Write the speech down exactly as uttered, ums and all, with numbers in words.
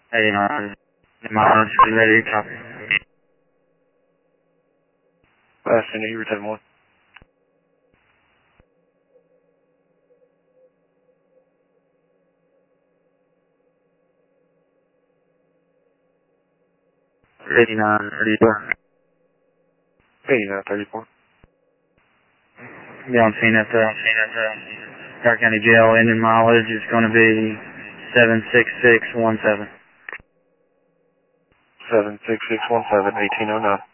eighty-nine, mileage, ready to copy. Last unit, you were ten one. eighty-nine, thirty-four. eighty-nine, thirty-four. Yeah, I'm seeing that, uh, Stark County Jail engine mileage is going to be seven six six one seven. seven six six one seven, eighteen oh nine.